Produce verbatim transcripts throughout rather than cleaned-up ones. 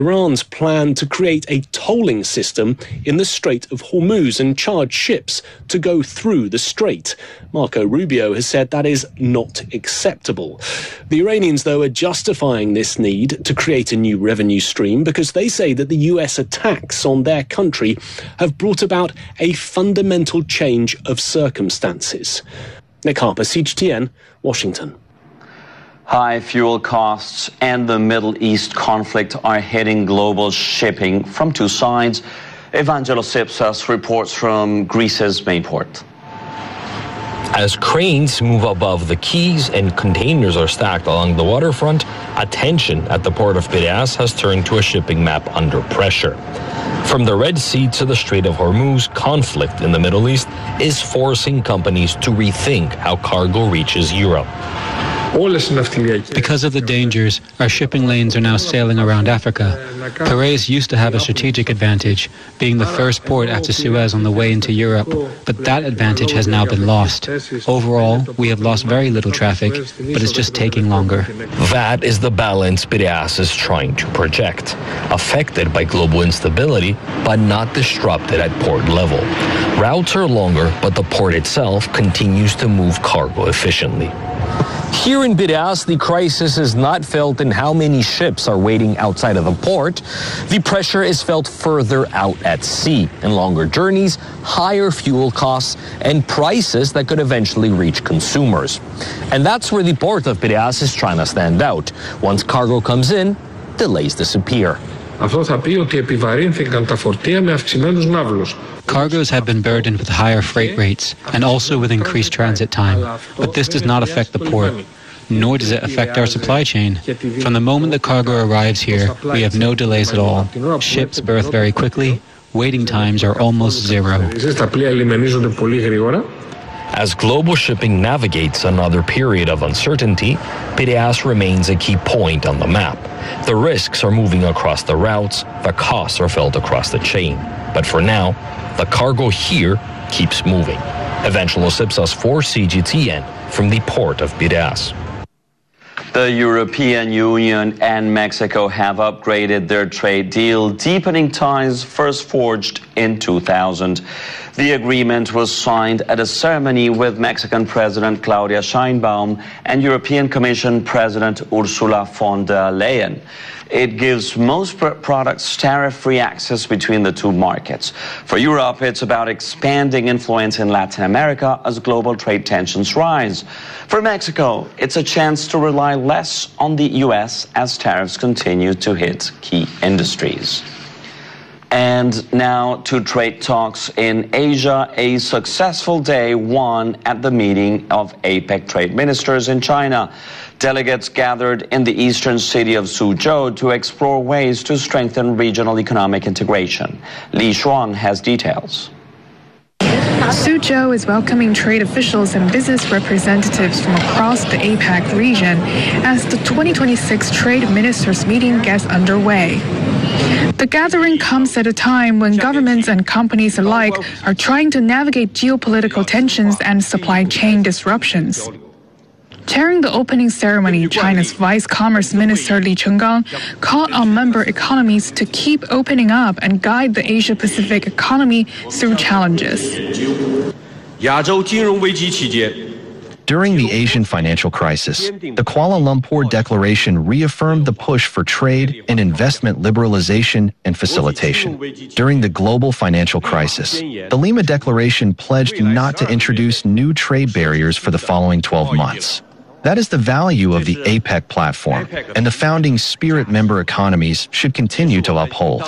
Iran's plan to create a tolling system in the Strait of Hormuz and charge ships to go through the strait. Marco Rubio has said that is not acceptable. The Iranians, though, are justifying this need to create a new revenue stream because they say that the U S attacks on their country have brought about a fundamental change of circumstances. Nick Harper, C G T N, Washington. High fuel costs and the Middle East conflict are hitting global shipping from two sides. Evangelos Ipsas reports from Greece's main port. As cranes move above the quays and containers are stacked along the waterfront, attention at the port of Piraeus has turned to a shipping map under pressure. From the Red Sea to the Strait of Hormuz, conflict in the Middle East is forcing companies to rethink how cargo reaches Europe. Because of the dangers, our shipping lanes are now sailing around Africa. Piraeus used to have a strategic advantage, being the first port after Suez on the way into Europe, but that advantage has now been lost. Overall, we have lost very little traffic, but it's just taking longer. That is the balance Piraeus is trying to project, affected by global instability, but not disrupted at port level. Routes are longer, but the port itself continues to move cargo efficiently. Here in Piraeus, the crisis is not felt in how many ships are waiting outside of the port. The pressure is felt further out at sea, in longer journeys, higher fuel costs, and prices that could eventually reach consumers. And that's where the port of Piraeus is trying to stand out. Once cargo comes in, delays disappear. Cargoes have been burdened with higher freight rates and also with increased transit time, but this does not affect the port, nor does it affect our supply chain. From the moment the cargo arrives here, we have no delays at all. Ships berth very quickly, waiting times are almost zero. As global shipping navigates another period of uncertainty, Piraeus remains a key point on the map. The risks are moving across the routes, the costs are felt across the chain. But for now, the cargo here keeps moving. Evangelos Ipsas for C G T N from the port of Piraeus. The European Union and Mexico have upgraded their trade deal, deepening ties first forged in two thousand. The agreement was signed at a ceremony with Mexican President Claudia Sheinbaum and European Commission President Ursula von der Leyen. It gives most products tariff-free access between the two markets. For Europe, it's about expanding influence in Latin America as global trade tensions rise. For Mexico, it's a chance to rely less on the U S as tariffs continue to hit key industries. And now to trade talks in Asia, a successful day one at the meeting of APEC trade ministers in China. Delegates gathered in the eastern city of Suzhou to explore ways to strengthen regional economic integration. Li Shuang has details. Suzhou is welcoming trade officials and business representatives from across the APEC region as the twenty twenty-six Trade Ministers meeting gets underway. The gathering comes at a time when governments and companies alike are trying to navigate geopolitical tensions and supply chain disruptions. Chairing the opening ceremony, China's Vice Commerce Minister Li Chenggang called on member economies to keep opening up and guide the Asia-Pacific economy through challenges. During the Asian financial crisis, the Kuala Lumpur Declaration reaffirmed the push for trade and investment liberalization and facilitation. During the global financial crisis, the Lima Declaration pledged not to introduce new trade barriers for the following twelve months. That is the value of the APEC platform, and the founding spirit member economies should continue to uphold.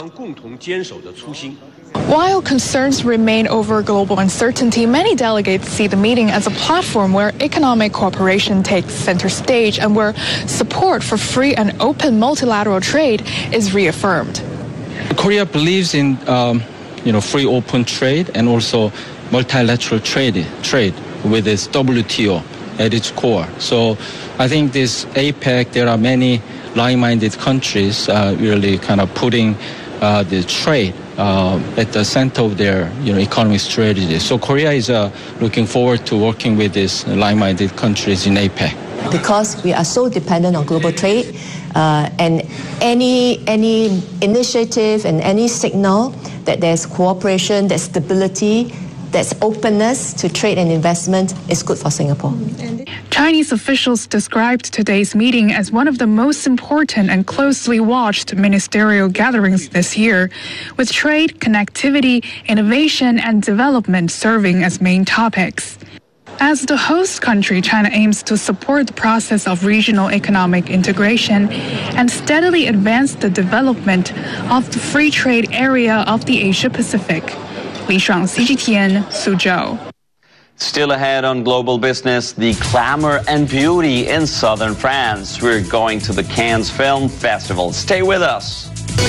While concerns remain over global uncertainty, many delegates see the meeting as a platform where economic cooperation takes center stage and where support for free and open multilateral trade is reaffirmed. Korea believes in um, you know, free open trade and also multilateral trade, trade with its W T O at its core. So I think this APEC, there are many like-minded countries uh, really kind of putting uh, the trade Uh, at the center of their you know, economic strategy. So Korea is uh, looking forward to working with these like-minded countries in APEC. Because we are so dependent on global trade, Uh, and any any initiative and any signal that there's cooperation, there's stability, there's openness to trade and investment is good for Singapore. Chinese officials described today's meeting as one of the most important and closely watched ministerial gatherings this year, with trade, connectivity, innovation, and development serving as main topics. As the host country, China aims to support the process of regional economic integration and steadily advance the development of the free trade area of the Asia-Pacific. Li Shuang, C G T N, Suzhou. Still ahead on Global Business, the glamour and beauty in southern France. We're going to the Cannes Film Festival. Stay with us.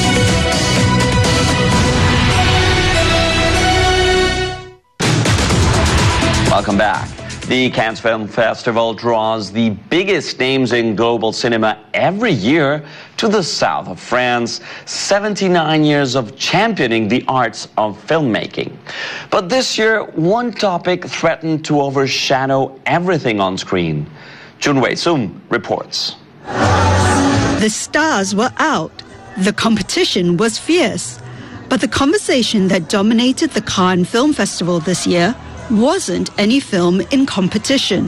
Welcome back. The Cannes Film Festival draws the biggest names in global cinema every year to the south of France. seventy-nine years of championing the arts of filmmaking. But this year, one topic threatened to overshadow everything on screen. Jun Wei-sum reports. The stars were out. The competition was fierce. But the conversation that dominated the Cannes Film Festival this year wasn't any film in competition.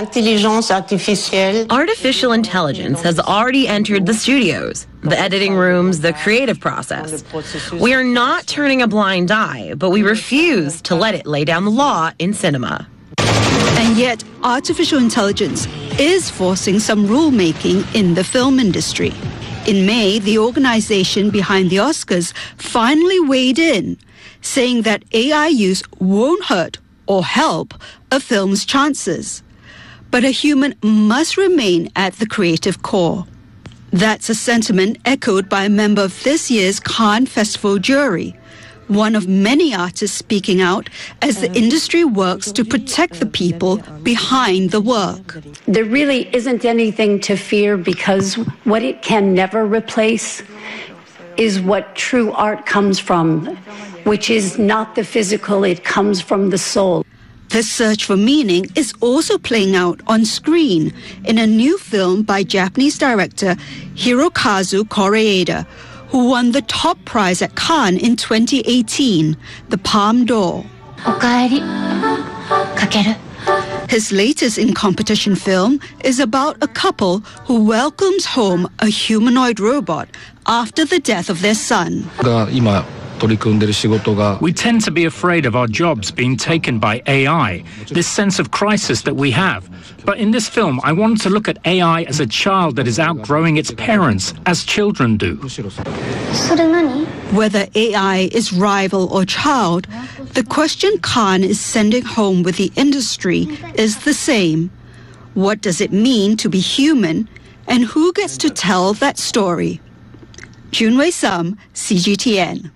Artificial intelligence has already entered the studios, the editing rooms, the creative process. We are not turning a blind eye, but we refuse to let it lay down the law in cinema. And yet, artificial intelligence is forcing some rulemaking in the film industry. In May, the organization behind the Oscars finally weighed in, saying that A I use won't hurt or help a film's chances. But a human must remain at the creative core. That's a sentiment echoed by a member of this year's Cannes Festival jury, one of many artists speaking out as the industry works to protect the people behind the work. There really isn't anything to fear, because what it can never replace is what true art comes from, which is not the physical, it comes from the soul. This search for meaning is also playing out on screen in a new film by Japanese director Hirokazu Koreeda, who won the top prize at Cannes in twenty eighteen, the Palme d'Or. His latest in-competition film is about a couple who welcomes home a humanoid robot after the death of their son. We tend to be afraid of our jobs being taken by A I, this sense of crisis that we have. But in this film, I wanted to look at A I as a child that is outgrowing its parents, as children do. Whether A I is rival or child, the question Cannes is sending home with the industry is the same. What does it mean to be human, and who gets to tell that story? Jun Wei-sum, C G T N.